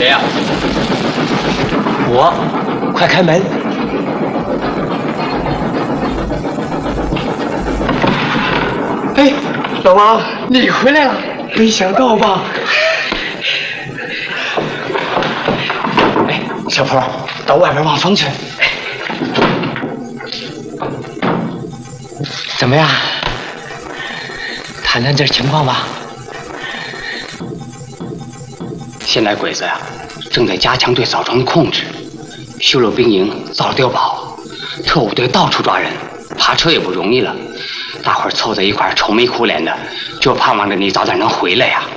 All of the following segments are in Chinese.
谁呀？我，快开门！ 哎，老王，你回来了，没想到吧？ 哎，小坡，到外边望风去。怎么样？谈谈这情况吧。现在鬼子呀，正在加强对枣庄的控制，修了兵营，造了碉堡，特务队到处抓人，爬车也不容易了。大伙儿凑在一块儿，愁眉苦脸的，就盼望着你早点能回来呀。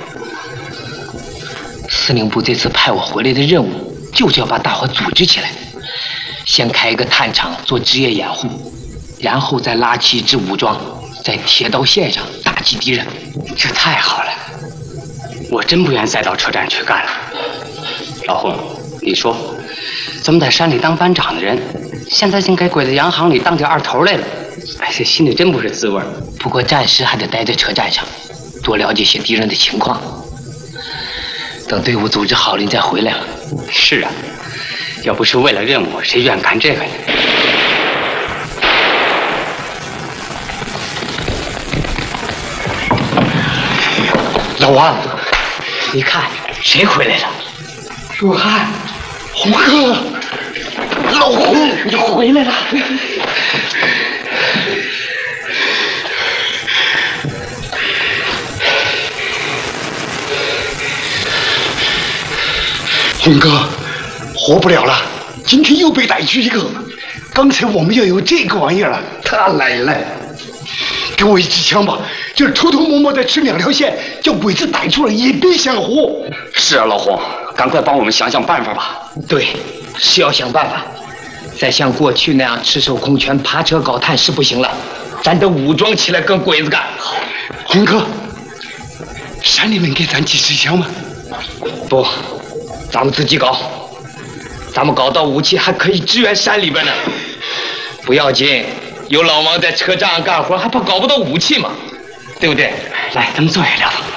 司令部这次派我回来的任务，就是要把大伙组织起来，先开一个探场做职业掩护，然后再拉起一支武装，在铁道线上打击敌人。这太好了，我真不愿再到车站去干了。老洪，你说，咱们在山里当班长的人，现在竟给鬼子洋行里当起二头来了，哎，这心里真不是滋味。不过暂时还得待在车站上，多了解些敌人的情况。等队伍组织好了，你再回来了。是啊，要不是为了任务，谁愿干这个呢？老王，你看谁回来了？ 若涵，红哥，老洪，你回来了。 洪哥，活不了了，今天又被逮去一个。刚才我们要有这个玩意儿了，他来了，给我一支枪吧，就是偷偷摸摸的吃2条线，叫鬼子逮住了也别想活。 是啊，老洪，赶快帮我们想想办法吧。对，是要想办法。再像过去那样赤手空拳爬车搞探是不行了，咱得武装起来跟鬼子干。 洪哥，山里面给咱几支枪吗？ 不，咱们自己搞。咱们搞到武器还可以支援山里边呢。不要紧，有老王在车站上干活，还怕搞不到武器吗？对不对？来，咱们坐下聊聊。